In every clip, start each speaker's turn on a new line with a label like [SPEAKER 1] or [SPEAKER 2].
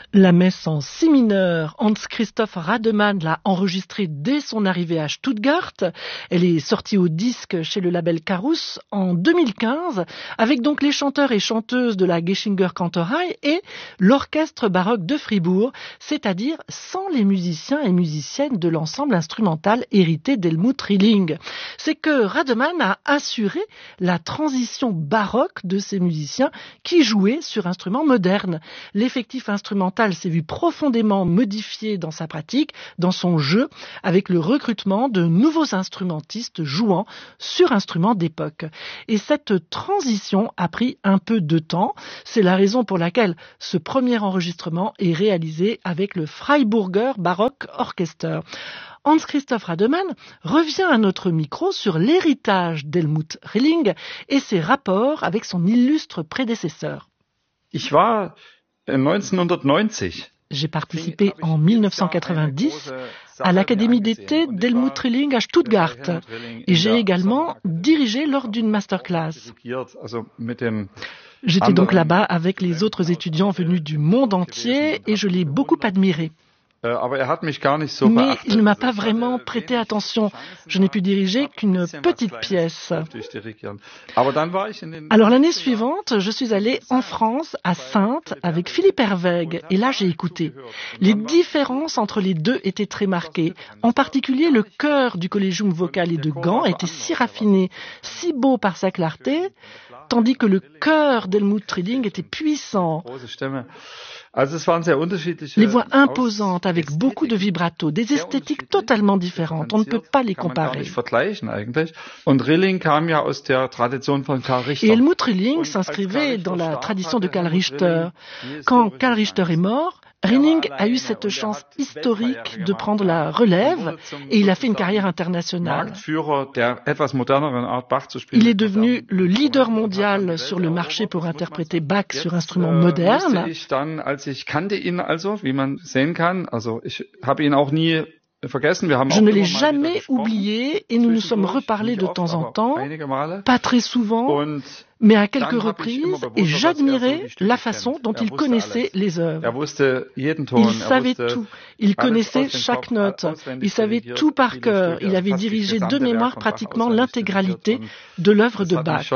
[SPEAKER 1] La messe en si mineur, Hans-Christoph Rademann l'a enregistrée dès son arrivée à Stuttgart. Elle est sortie au disque chez le label Carus en 2015, avec donc les chanteurs et chanteuses de la Geschinger Kantorei et l'orchestre baroque de Fribourg, c'est-à-dire sans les musiciens et musiciennes de l'ensemble instrumental hérité d'Helmut Rilling. C'est que Rademann a assuré la transition baroque de ces musiciens qui jouaient sur instruments modernes. L'effectif instrumental s'est vu profondément modifié dans sa pratique, dans son jeu, avec le recrutement de nouveaux instrumentistes jouant sur instruments d'époque. Et cette transition a pris un peu de temps. C'est la raison pour laquelle ce premier enregistrement est réalisé avec le Freiburger Baroque Orchester. Hans-Christoph Rademann revient à notre micro sur l'héritage d'Helmut Rilling et ses rapports avec son illustre prédécesseur. J'ai participé en 1990 à l'Académie d'été d'Helmut Rilling à Stuttgart et j'ai également dirigé lors d'une masterclass. J'étais donc là-bas avec les autres étudiants venus du monde entier et je l'ai beaucoup admiré. Mais il ne m'a pas vraiment prêté attention. Je n'ai pu diriger qu'une petite pièce. Alors l'année suivante, je suis allé en France, à Saintes, avec Philippe Herweg. Et là, j'ai écouté. Les différences entre les deux étaient très marquées. En particulier, le chœur du Collegium Vocal et de Gand était si raffiné, si beau par sa clarté, tandis que le chœur d'Helmut Rilling était puissant. Les voix imposantes avec beaucoup de vibrato, des esthétiques totalement différentes. On ne peut pas les comparer. Et Helmut Rilling s'inscrivait dans la tradition de Karl Richter. Quand Karl Richter est mort, Rilling a eu cette chance historique de prendre la relève et il a fait une carrière internationale. Il est devenu le leader mondial sur le marché pour interpréter Bach sur instruments modernes. Je ne l'ai jamais oublié et nous nous sommes reparlés de temps en temps, pas très souvent, mais à quelques reprises, et j'admirais la façon dont il connaissait les œuvres. Il savait tout, il connaissait chaque note, il savait tout par cœur, il avait dirigé de mémoire pratiquement l'intégralité de l'œuvre de Bach.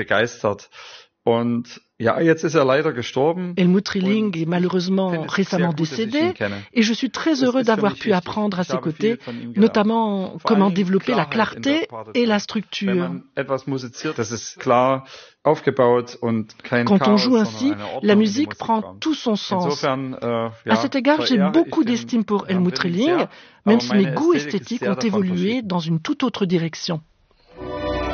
[SPEAKER 1] Helmut Rilling est malheureusement récemment décédé et je suis très heureux d'avoir pu apprendre à ses côtés, notamment comment développer la clarté et la structure. Quand on joue ainsi, la musique prend tout son sens. À cet égard, j'ai beaucoup d'estime pour Helmut Rilling, même si mes goûts esthétiques ont évolué dans une toute autre direction.